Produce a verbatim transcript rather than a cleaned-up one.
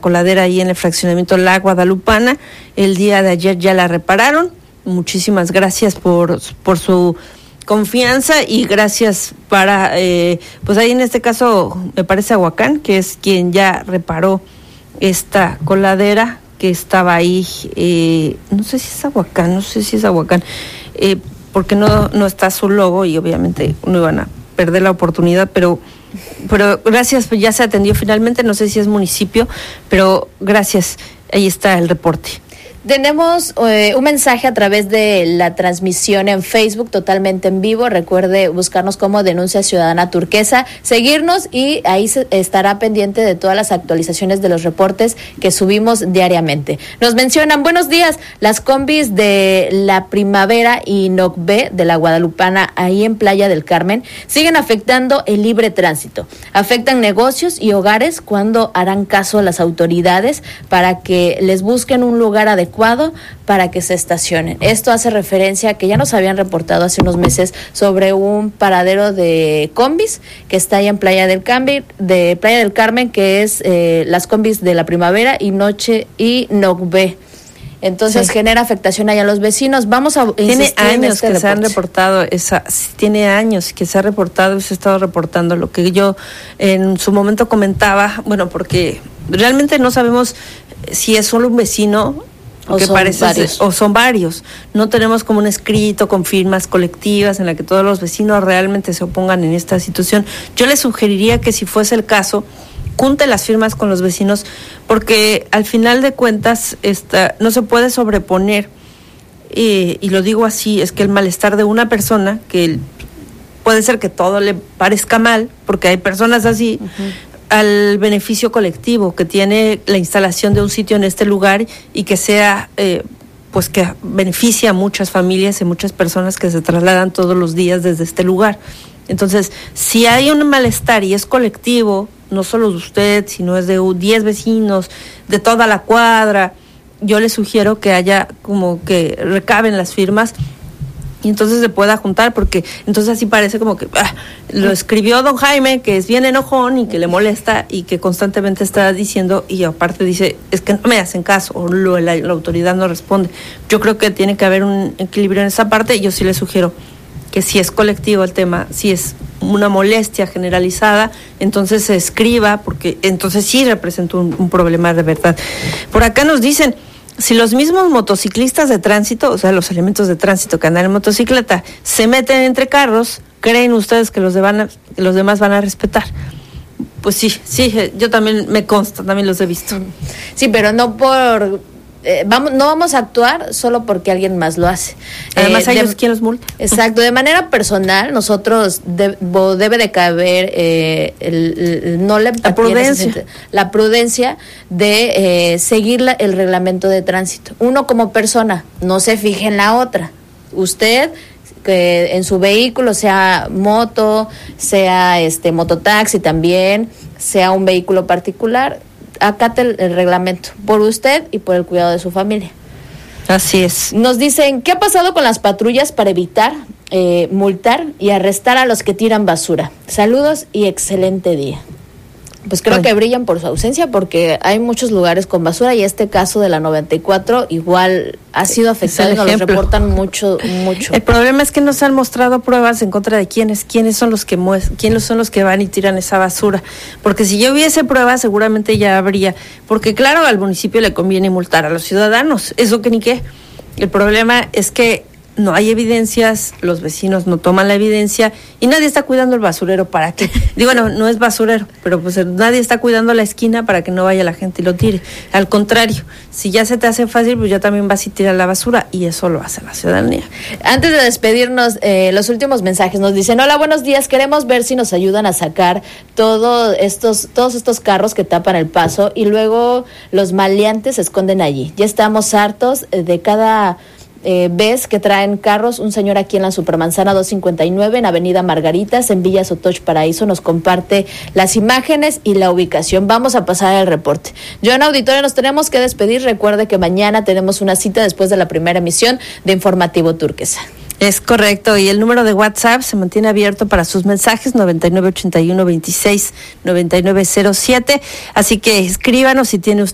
coladera ahí en el fraccionamiento La Guadalupana. El día de ayer ya la repararon. Muchísimas gracias por, por su confianza y gracias para, eh, pues ahí en este caso me parece Aguacán, que es quien ya reparó esta coladera que estaba ahí, eh, no sé si es Aguacán, no sé si es Aguacán, eh, porque no, no está su logo y obviamente no iban a perder la oportunidad, pero pero gracias, pues ya se atendió finalmente, no sé si es municipio, pero gracias, ahí está el reporte. Tenemos eh, un mensaje a través de la transmisión en Facebook, totalmente en vivo. Recuerde buscarnos como Denuncia Ciudadana Turquesa, seguirnos y ahí se estará pendiente de todas las actualizaciones de los reportes que subimos diariamente. Nos mencionan, buenos días, las combis de la Primavera y Nocbe de la Guadalupana, ahí en Playa del Carmen, siguen afectando el libre tránsito. Afectan negocios y hogares. ¿Cuándo harán caso a las autoridades para que les busquen un lugar adecuado para que se estacionen? Esto hace referencia a que ya nos habían reportado hace unos meses sobre un paradero de combis que está ahí en Playa del Carmen, de Playa del Carmen, que es eh, las combis de la Primavera y Noche y Nocbe. Entonces sí, genera afectación allá a los vecinos. Vamos a tiene años en este que reporte. se han reportado esa, tiene años que se ha reportado y se ha estado reportando lo que yo en su momento comentaba, bueno, porque realmente no sabemos si es solo un vecino o que parece ser, o son varios. No tenemos como un escrito con firmas colectivas en la que todos los vecinos realmente se opongan en esta situación. Yo les sugeriría que si fuese el caso, junte las firmas con los vecinos, porque al final de cuentas esta, no se puede sobreponer, eh, y lo digo así, es que el malestar de una persona, que el, puede ser que todo le parezca mal, porque hay personas así, uh-huh, al beneficio colectivo que tiene la instalación de un sitio en este lugar y que sea, eh, pues que beneficia a muchas familias y muchas personas que se trasladan todos los días desde este lugar. Entonces, si hay un malestar y es colectivo, no solo de usted, sino es de diez vecinos, de toda la cuadra, yo le sugiero que haya como que recaben las firmas y entonces se pueda juntar, porque entonces así parece como que ah, lo escribió don Jaime, que es bien enojón y que le molesta y que constantemente está diciendo, y aparte dice, es que no me hacen caso, o lo, la, la autoridad no responde. Yo creo que tiene que haber un equilibrio en esa parte, y yo sí le sugiero que si es colectivo el tema, si es una molestia generalizada, entonces se escriba, porque entonces sí representa un, un problema de verdad. Por acá nos dicen, si los mismos motociclistas de tránsito, o sea, los elementos de tránsito que andan en motocicleta, se meten entre carros, ¿creen ustedes que los, de van a, que los demás van a respetar? Pues sí, sí, yo también me consta, también los he visto. Sí, pero no por... Eh, vamos, no vamos a actuar solo porque alguien más lo hace. Además, eh, hay ellos quien los multa. Exacto, de manera personal, nosotros de, debe de caber eh, el, el, no la, la prudencia, la prudencia de eh, seguir la, el reglamento de tránsito. Uno como persona no se fije en la otra. Usted que en su vehículo, sea moto, sea este mototaxi también, sea un vehículo particular, acate el, el reglamento por usted y por el cuidado de su familia. Así es. Nos dicen, ¿qué ha pasado con las patrullas para evitar, eh, multar y arrestar a los que tiran basura? Saludos y excelente día. Pues creo Ay. que brillan por su ausencia, porque hay muchos lugares con basura, y este caso de la noventa y cuatro igual ha sido afectado y nos lo reportan mucho, mucho. El problema es que no se han mostrado pruebas en contra de quiénes, quiénes son los que muest- quiénes son los que van y tiran esa basura, porque si yo hubiese pruebas seguramente ya habría, porque claro, al municipio le conviene multar a los ciudadanos, eso que ni qué. El problema es que no hay evidencias, los vecinos no toman la evidencia y nadie está cuidando el basurero. ¿Para qué? Digo, no, no es basurero, pero pues nadie está cuidando la esquina para que no vaya la gente y lo tire. Al contrario, si ya se te hace fácil, pues ya también vas y tiras la basura, y eso lo hace la ciudadanía. Antes de despedirnos, eh, los últimos mensajes nos dicen, hola, buenos días, queremos ver si nos ayudan a sacar todo estos, todos estos carros que tapan el paso y luego los maleantes se esconden allí. Ya estamos hartos de cada... Eh, ves que traen carros. Un señor aquí en la Supermanzana doscientos cincuenta y nueve en Avenida Margaritas, en Villa Sotoch Paraíso, nos comparte las imágenes y la ubicación. Vamos a pasar el reporte. Yo en auditorio nos tenemos que despedir. Recuerde que mañana tenemos una cita después de la primera emisión de Informativo Turquesa. Es correcto, y el número de WhatsApp se mantiene abierto para sus mensajes, noventa y nueve ochenta y uno veintiséis noventa y nueve cero siete, así que escríbanos si tiene usted